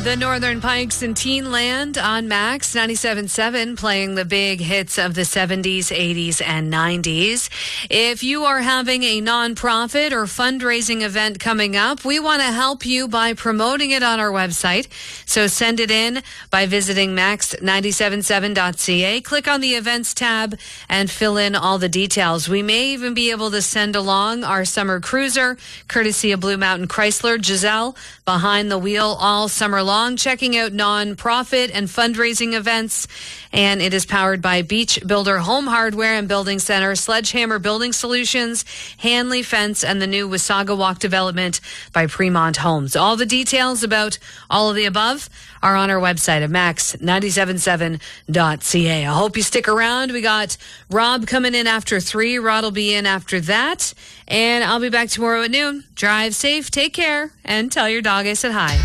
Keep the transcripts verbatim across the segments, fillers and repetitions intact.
The Northern Pikes and Teenland on Max ninety-seven point seven, playing the big hits of the seventies, eighties, and nineties. If you are having a nonprofit or fundraising event coming up, we want to help you by promoting it on our website. So send it in by visiting max nine seven seven dot c a. Click on the events tab and fill in all the details. We may even be able to send along our summer cruiser, courtesy of Blue Mountain Chrysler. Giselle behind the wheel all summer long. Long, checking out non-profit and fundraising events. And it is powered by Beach Builder Home Hardware and Building Center, Sledgehammer Building Solutions, Hanley Fence, and the new Wasaga Walk development by Fremont Homes. All the details about all of the above are on our website at max nine seven seven dot c a. I hope you stick around. We got Rob coming in after three. Rod will be in after that. And I'll be back tomorrow at noon. Drive safe, take care, and tell your dog I said hi.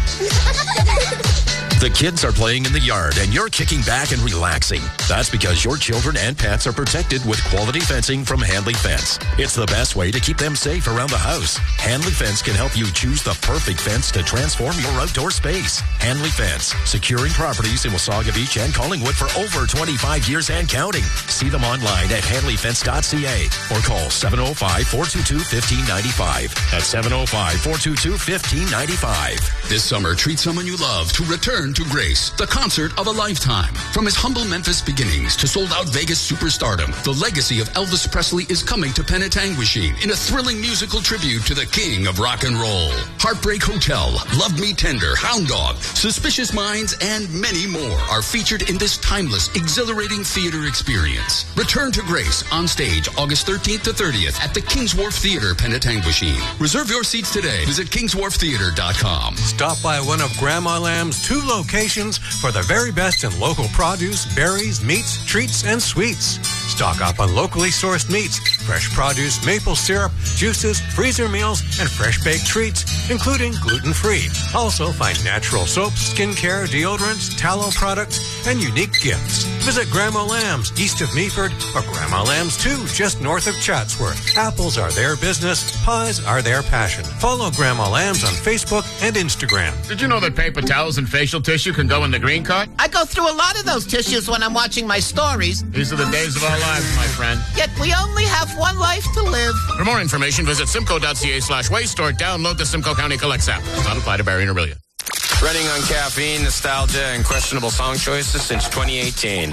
The kids are playing in the yard and you're kicking back and relaxing. That's because your children and pets are protected with quality fencing from Hanley Fence. It's the best way to keep them safe around the house. Hanley Fence can help you choose the perfect fence to transform your outdoor space. Hanley Fence, securing properties in Wasaga Beach and Collingwood for over twenty-five years and counting. See them online at hanley fence dot c a or call seven oh five, four two two, one five nine five. That's seven oh five, four two two, one five nine five. This summer, treat someone you love to Return to Grace, the concert of a lifetime. From his humble Memphis beginnings to sold-out Vegas superstardom, the legacy of Elvis Presley is coming to Penetanguishene in a thrilling musical tribute to the king of rock and roll. Heartbreak Hotel, Love Me Tender, Hound Dog, Suspicious Minds, and many more are featured in this timeless, exhilarating theater experience. Return to Grace on stage August thirteenth to thirtieth at the Kings Wharf Theater, Penetanguishene. Reserve your seats today. Visit kings wharf theater dot com. Stop by one of Grandma Lamb's two locations for the very best in local produce, berries, meats, treats, and sweets. Stock up on locally sourced meats, fresh produce, maple syrup, juices, freezer meals, and fresh baked treats, including gluten-free. Also find natural soaps, skincare, deodorants, tallow products, and unique gifts. Visit Grandma Lamb's east of Meaford or Grandma Lamb's two just north of Chatsworth. Apples are their business, pies are their passion. Follow Grandma Lamb's on Facebook and Instagram. Did you know that paper towels and facial tissue can go in the green cart? I go through a lot of those tissues when I'm watching my stories. These are the days of our lives, my friend. Yet we only have one life to live. For more information, visit simco dot c a slash waste or download the Simcoe County Collects app. Does not apply to Barrie and Orillia. Running on caffeine, nostalgia, and questionable song choices since twenty eighteen.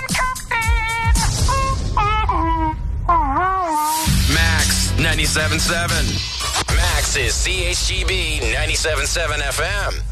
Max ninety-seven point seven. Max is C H G B ninety-seven point seven F M.